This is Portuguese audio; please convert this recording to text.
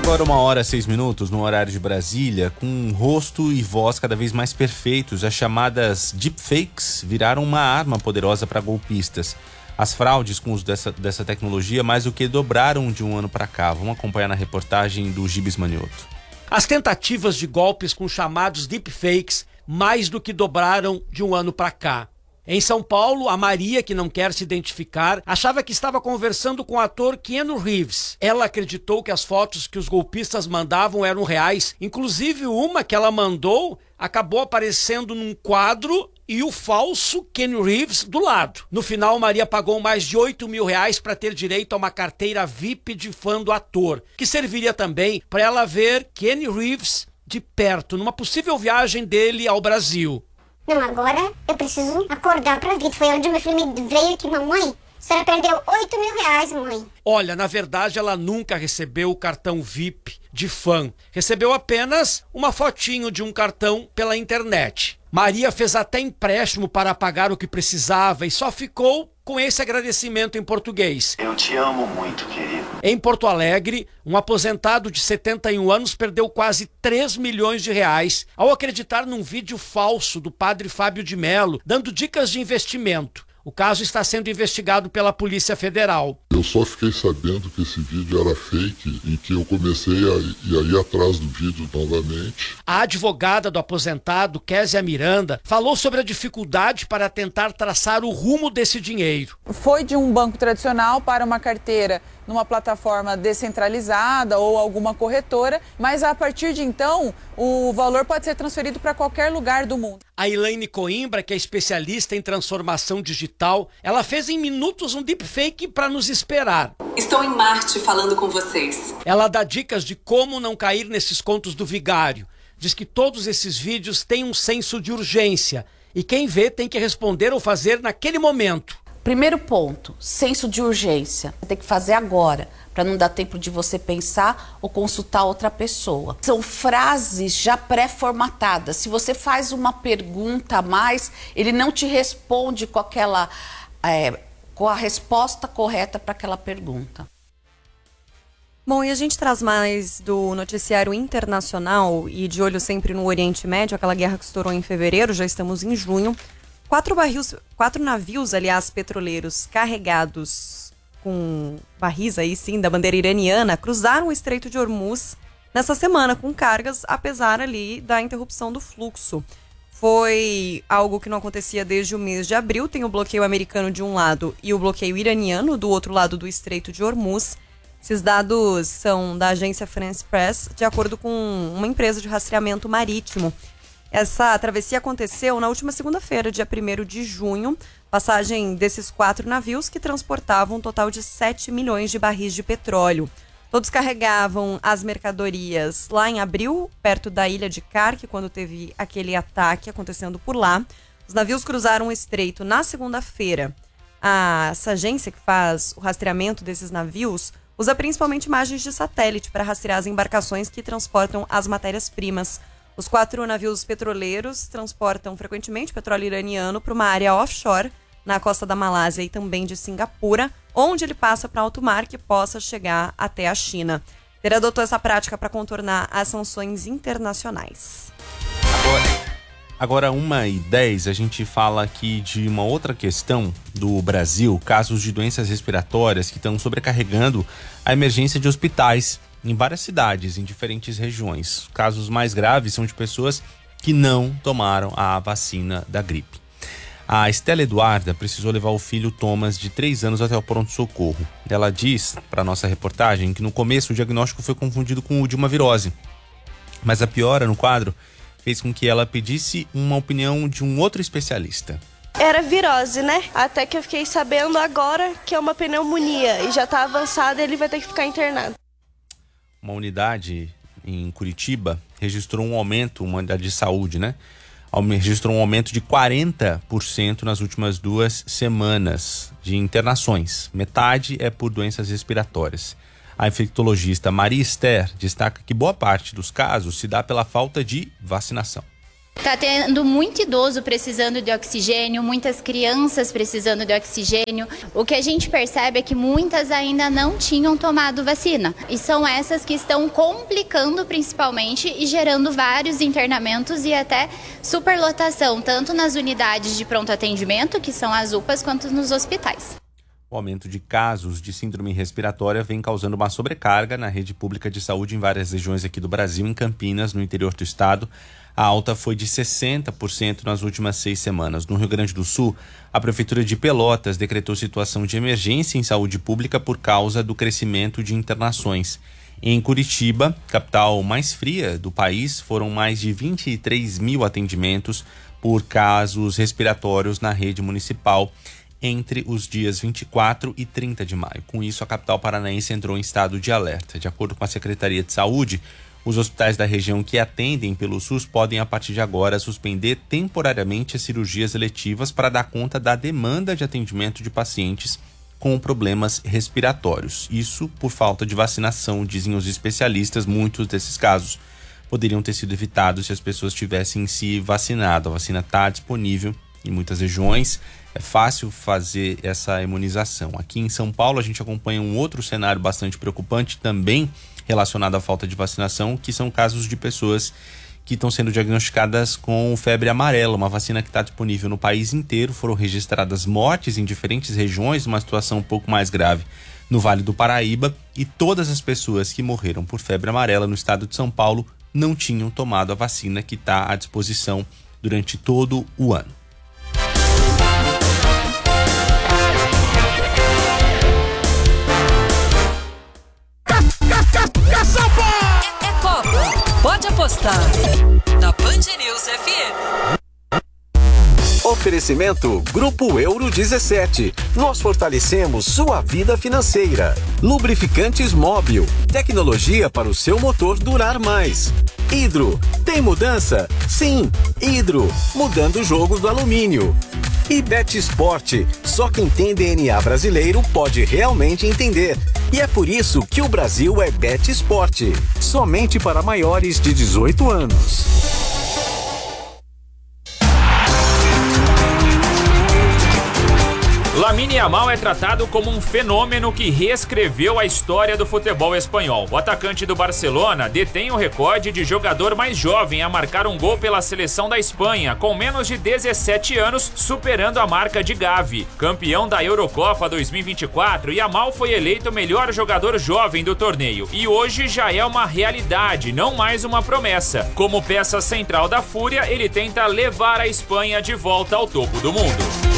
Agora 1h06, no horário de Brasília, com um rosto e voz cada vez mais perfeitos, as chamadas deepfakes viraram uma arma poderosa para golpistas. As fraudes com o uso dessa tecnologia mais do que dobraram de um ano para cá. Vamos acompanhar na reportagem do Gibes Manioto. As tentativas de golpes com chamados deepfakes mais do que dobraram de um ano para cá. Em São Paulo, a Maria, que não quer se identificar, achava que estava conversando com o ator Keanu Reeves. Ela acreditou que as fotos que os golpistas mandavam eram reais. Inclusive, uma que ela mandou acabou aparecendo num quadro e o falso Keanu Reeves do lado. No final, Maria pagou mais de R$8 mil para ter direito a uma carteira VIP de fã do ator, que serviria também para ela ver Keanu Reeves de perto, numa possível viagem dele ao Brasil. Não, agora eu preciso acordar pra vida. Foi onde meu filho me veio aqui, mamãe. A senhora perdeu R$8 mil, mãe. Olha, na verdade ela nunca recebeu o cartão VIP de fã. Recebeu apenas uma fotinho de um cartão pela internet. Maria fez até empréstimo para pagar o que precisava e só ficou com esse agradecimento em português. Eu te amo muito, querido. Em Porto Alegre, um aposentado de 71 anos perdeu quase R$3 milhões ao acreditar num vídeo falso do padre Fábio de Mello, dando dicas de investimento. O caso está sendo investigado pela Polícia Federal. Eu só fiquei sabendo que esse vídeo era fake e que eu comecei a ir atrás do vídeo novamente. A advogada do aposentado, Késia Miranda, falou sobre a dificuldade para tentar traçar o rumo desse dinheiro. Foi de um banco tradicional para uma carteira numa plataforma descentralizada ou alguma corretora, mas a partir de então o valor pode ser transferido para qualquer lugar do mundo. A Elaine Coimbra, que é especialista em transformação digital, ela fez em minutos um deepfake para nos esperar. Estou em Marte falando com vocês. Ela dá dicas de como não cair nesses contos do vigário. Diz que todos esses vídeos têm um senso de urgência e quem vê tem que responder ou fazer naquele momento. Primeiro ponto, senso de urgência. Você tem que fazer agora, para não dar tempo de você pensar ou consultar outra pessoa. São frases já pré-formatadas. Se você faz uma pergunta a mais, ele não te responde com a resposta correta para aquela pergunta. Bom, e a gente traz mais do noticiário internacional e de olho sempre no Oriente Médio, aquela guerra que estourou em fevereiro, já estamos em junho. Quatro navios, petroleiros carregados com barris aí sim da bandeira iraniana cruzaram o Estreito de Hormuz nessa semana com cargas, apesar ali da interrupção do fluxo. Foi algo que não acontecia desde o mês de abril. Tem o bloqueio americano de um lado e o bloqueio iraniano do outro lado do Estreito de Hormuz. Esses dados são da agência France Press, de acordo com uma empresa de rastreamento marítimo. Essa travessia aconteceu na última segunda-feira, dia 1º de junho, passagem desses 4 navios que transportavam um total de 7 milhões de barris de petróleo. Todos carregavam as mercadorias lá em abril, perto da ilha de Kark, quando teve aquele ataque acontecendo por lá. Os navios cruzaram o estreito na segunda-feira. Essa agência que faz o rastreamento desses navios usa principalmente imagens de satélite para rastrear as embarcações que transportam as matérias-primas. Os 4 navios petroleiros transportam frequentemente petróleo iraniano para uma área offshore, na costa da Malásia e também de Singapura, onde ele passa para alto mar que possa chegar até a China. Ele adotou essa prática para contornar as sanções internacionais. Agora 1h10, a gente fala aqui de uma outra questão do Brasil, casos de doenças respiratórias que estão sobrecarregando a emergência de hospitais em várias cidades, em diferentes regiões. Casos mais graves são de pessoas que não tomaram a vacina da gripe. A Estela Eduarda precisou levar o filho Thomas, de 3 anos, até o pronto-socorro. Ela diz, para nossa reportagem, que no começo o diagnóstico foi confundido com o de uma virose. Mas a piora no quadro fez com que ela pedisse uma opinião de um outro especialista. Era virose, né? Até que eu fiquei sabendo agora que é uma pneumonia e já está avançada e ele vai ter que ficar internado. Uma unidade em Curitiba registrou um aumento, uma unidade de saúde, né? Registrou um aumento de 40% nas últimas 2 semanas de internações. Metade é por doenças respiratórias. A infectologista Maria Esther destaca que boa parte dos casos se dá pela falta de vacinação. Tá tendo muito idoso precisando de oxigênio, muitas crianças precisando de oxigênio. O que a gente percebe é que muitas ainda não tinham tomado vacina. E são essas que estão complicando principalmente e gerando vários internamentos e até superlotação, tanto nas unidades de pronto atendimento, que são as UPAs, quanto nos hospitais. O aumento de casos de síndrome respiratória vem causando uma sobrecarga na rede pública de saúde em várias regiões aqui do Brasil. Em Campinas, no interior do estado, a alta foi de 60% nas últimas 6 semanas. No Rio Grande do Sul, a Prefeitura de Pelotas decretou situação de emergência em saúde pública por causa do crescimento de internações. Em Curitiba, capital mais fria do país, foram mais de 23 mil atendimentos por casos respiratórios na rede municipal entre os dias 24 e 30 de maio. Com isso, a capital paranaense entrou em estado de alerta. De acordo com a Secretaria de Saúde, os hospitais da região que atendem pelo SUS podem, a partir de agora, suspender temporariamente as cirurgias eletivas para dar conta da demanda de atendimento de pacientes com problemas respiratórios. Isso por falta de vacinação, dizem os especialistas. Muitos desses casos poderiam ter sido evitados se as pessoas tivessem se vacinado. A vacina está disponível em muitas regiões. É fácil fazer essa imunização. Aqui em São Paulo, a gente acompanha um outro cenário bastante preocupante, também relacionado à falta de vacinação, que são casos de pessoas que estão sendo diagnosticadas com febre amarela, uma vacina que está disponível no país inteiro. Foram registradas mortes em diferentes regiões, uma situação um pouco mais grave no Vale do Paraíba, e todas as pessoas que morreram por febre amarela no estado de São Paulo não tinham tomado a vacina que está à disposição durante todo o ano. É Copa. Pode apostar. Na Band News FM. Oferecimento Grupo Euro 17. Nós fortalecemos sua vida financeira. Lubrificantes Móbil. Tecnologia para o seu motor durar mais. Hidro. Tem mudança? Sim. Hidro. Mudando o jogo do alumínio. E Bet Sport. Só quem tem DNA brasileiro pode realmente entender. E é por isso que o Brasil é Bet Sport. Somente para maiores de 18 anos. Lamine Yamal é tratado como um fenômeno que reescreveu a história do futebol espanhol. O atacante do Barcelona detém o recorde de jogador mais jovem a marcar um gol pela seleção da Espanha, com menos de 17 anos, superando a marca de Gavi. Campeão da Eurocopa 2024, Yamal foi eleito o melhor jogador jovem do torneio e hoje já é uma realidade, não mais uma promessa. Como peça central da Fúria, ele tenta levar a Espanha de volta ao topo do mundo.